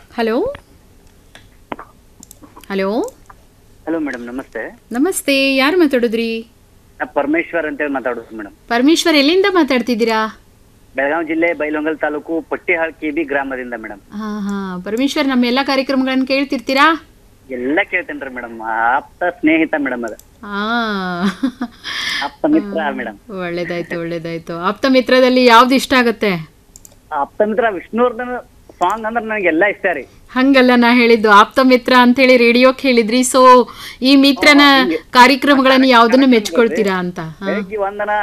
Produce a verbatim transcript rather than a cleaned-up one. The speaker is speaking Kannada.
ಹಲೋ ಹಲೋ ಹಲೋ ಮೇಡಮ್, ನಮಸ್ತೆ. ನಮಸ್ತೆ, ಯಾರು ಮಾತಾಡೋದ್ರಿ? ನಾ ಪರಮೇಶ್ವರ್ ಅಂತೇಳಿ ಮಾತಾಡೋದು ಮೇಡಮ್. ಪರಮೇಶ್ವರ್, ಎಲ್ಲಿಂದ ಮಾತಾಡ್ತಿದ್ದೀರಾ? ಬೆಳಗಾವಿ ಜಿಲ್ಲೆ ಬೈಲಹೊಂಗಲ ತಾಲೂಕು ಪಟ್ಟಿಹಾಳ್ ಕಿಬಿ ಗ್ರಾಮದಿಂದ ಮೇಡಮ್. ಹಾ ಹಾ ಪರಮೇಶ್ವರ್, ನಮ್ಮ ಎಲ್ಲ ಕಾರ್ಯಕ್ರಮಗಳನ್ನು ಕೇಳ್ತಿರ್ತೀರಾ? ಎಲ್ಲ ಕೇಳ್ತೇನ್ರಿ ಮೇಡಮ್. ಆಪ್ತ ಸ್ನೇಹಿತ ಮೇಡಮ್, ಅದ ಹಾ ಆಪ್ತ ಮಿತ್ರ ಮೇಡಮ್. ಒಳ್ಳೇದಾಯ್ತು ಒಳ್ಳೇದಾಯ್ತು. ಆಪ್ತ ಮಿತ್ರದಲ್ಲಿ ಯಾವ್ದು ಇಷ್ಟ ಆಗತ್ತೆ? ಆಪ್ತ ಮಿತ್ರ ವಿಷ್ಣುವರ್ಧನ್ ಸಾಂಗ್ ಅಂದ್ರೆ ನನಗೆ ಎಲ್ಲಾ ಇಷ್ಟ ರೀ. ಹಂಗಲ್ಲ ನಾ ಹೇಳಿದ್ದು, ಆಪ್ತ ಮಿತ್ರ ಅಂತ ಹೇಳಿ ರೇಡಿಯೋಕ್ ಹೇಳಿದ್ರಿ. ಸೊ ಈ ಮಿತ್ರನ ಕಾರ್ಯಕ್ರಮಗಳನ್ನು ಯಾವ್ದನ್ನ ಮೆಚ್ಕೊಳ್ತೀರಾ ಅಂತ. ಬೆಳಗ್ಗೆ ವಂದನ